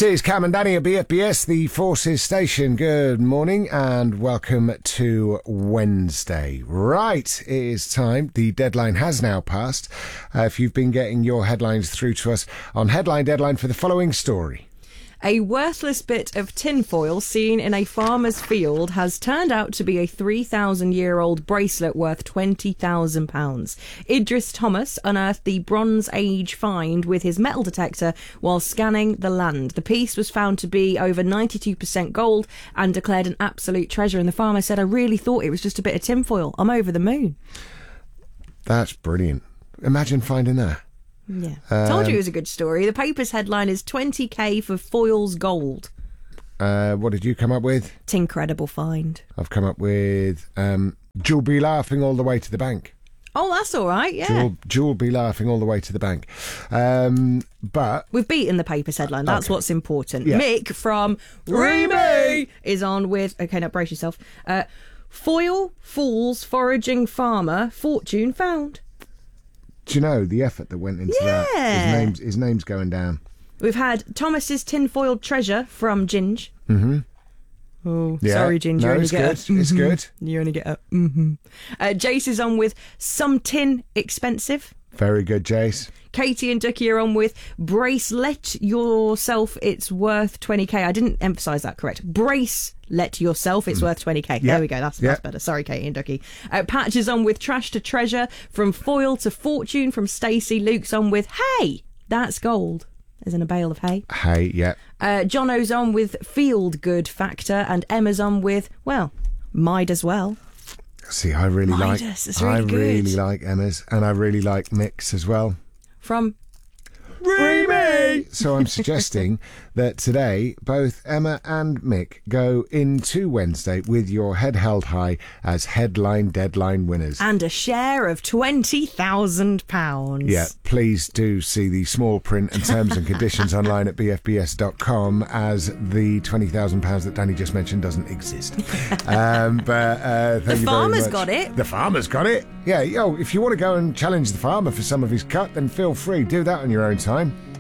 is Cam and Danny at BFBS, the Forces Station. Good morning and welcome to Wednesday. Right, it is time. The deadline has now passed. If you've been getting your headlines through to us on Headline Deadline for the following story. A worthless bit of tinfoil seen in a farmer's field has turned out to be a 3,000-year-old bracelet worth £20,000. Idris Thomas unearthed the Bronze Age find with his metal detector while scanning the land. The piece was found to be over 92% gold and declared an absolute treasure. And the farmer said, "I really thought it was just a bit of tinfoil. I'm over the moon." That's brilliant. Imagine finding that. Yeah. Told you it was a good story. The paper's headline is 20k for foil's gold. What did you come up with? Tincredible find. I've come up with Jewel be laughing all the way to the bank. Oh, that's all right, yeah. Jewel be laughing all the way to the bank. But we've beaten the paper's headline. That's what's important. Yeah. Mick from Remy is on with... Okay, now brace yourself. Foil fools foraging farmer, fortune found. Do you know the effort that went into that? His name's going down. We've had Thomas's tinfoil treasure from Ginge. Mm-hmm. Oh, yeah. Sorry, Ginge. No, it's good. It's good. You only get a Jace is on with some tin expensive. Very good, Jace. Katie and Ducky are on with bracelet yourself, it's worth 20k. I didn't emphasise that correct. Bracelet yourself, it's worth 20k. Yep. There we go, that's better. Sorry, Katie and Ducky. Patch is on with trash to treasure, from foil to fortune, from Stacey. Luke's on with hay, that's gold. As in a bale of hay. Hay, yeah. Jono's on with field good factor, and Emma's on with, well, Mide as well. See, I really Midas, really like Emma's, and I really like Mick's as well. From Remy! So I'm suggesting that today both Emma and Mick go into Wednesday with your head held high as Headline Deadline winners. And a share of £20,000. Yeah, please do see the small print and terms and conditions online at bfbs.com, as the £20,000 that Danny just mentioned doesn't exist. But thank you very much. The farmer's got it. The farmer's got it. Yeah, if you want to go and challenge the farmer for some of his cut, then feel free. Do that on your own time.